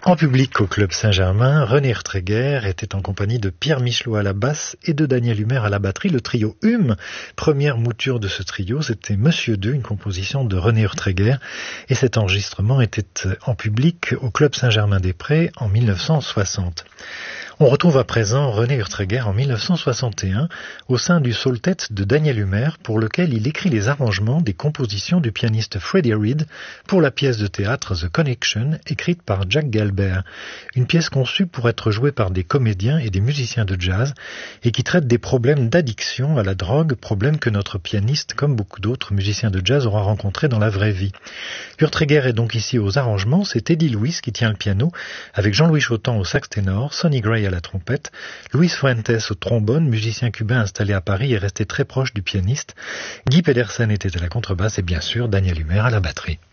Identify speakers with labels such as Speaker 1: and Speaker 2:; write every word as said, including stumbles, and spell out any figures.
Speaker 1: En public au Club Saint-Germain, René Urtréguer était en compagnie de Pierre Michelot à la basse et de Daniel Humer à la batterie. Le trio Hume, première mouture de ce trio, c'était Monsieur deux, une composition de René Urtréguer. Et cet enregistrement était en public au Club Saint-Germain-des-Prés en mille neuf cent soixante. On retrouve à présent René Urtréguer en mille neuf cent soixante et un au sein du Soultet de Daniel Humer, pour lequel il écrit les arrangements des compositions du pianiste Freddie Reed pour la pièce de théâtre The Connection, écrite par Jack Gelber. Une pièce conçue pour être jouée par des comédiens et des musiciens de jazz et qui traite des problèmes d'addiction à la drogue, problème que notre pianiste, comme beaucoup d'autres musiciens de jazz, aura rencontré dans la vraie vie. Urtréguer est donc ici aux arrangements, c'est Eddie Louis qui tient le piano, avec Jean-Louis Chotan au sax ténor, Sonny Gray à la trompette, Luis Fuentes au trombone, musicien cubain installé à Paris et resté très proche du pianiste, Guy Pedersen était à la contrebasse et bien sûr Daniel Humer à la batterie.